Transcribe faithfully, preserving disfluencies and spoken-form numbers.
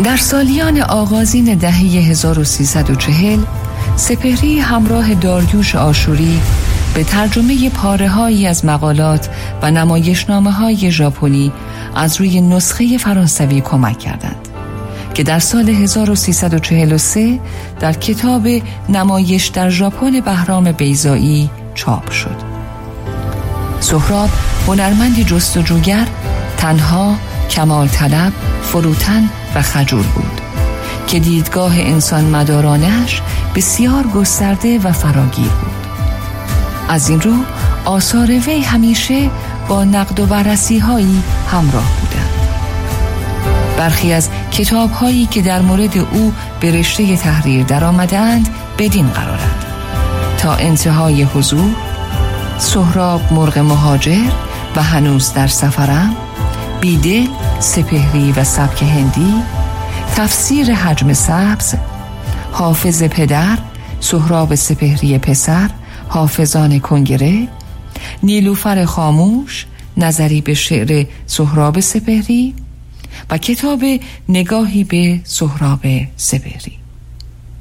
در سالیان آغازین دهه هزار و سیصد و چهل سپهری همراه داریوش آشوری به ترجمه پاره‌هایی از مقالات و نمایشنامه‌های ژاپنی از روی نسخه فرانسوی کمک کردند که در سال هزار و سیصد و چهل و سه در کتاب نمایش در ژاپن بهرام بیضایی چاپ شد. سهراب هنرمندی جستجوگر، تنها، کمال طلب، فروتن و خجول بود که دیدگاه انسان مدارانش بسیار گسترده و فراگیر بود. از این رو آثار وی همیشه با نقد و بررسی‌هایی همراه بودند. برخی از کتاب‌هایی که در مورد او به رشته تحریر درآمدند بدین قرارند: تا انتهای حضور، سهراب مرغ مهاجر و هنوز در سفرم، بیدل، سپهری و سبک هندی، تفسیر حجم سبز، حافظ پدر، سهراب سپهری پسر، حافظان کنگره، نیلوفر خاموش، نظری به شعر سهراب سپهری و کتاب نگاهی به سهراب سپهری.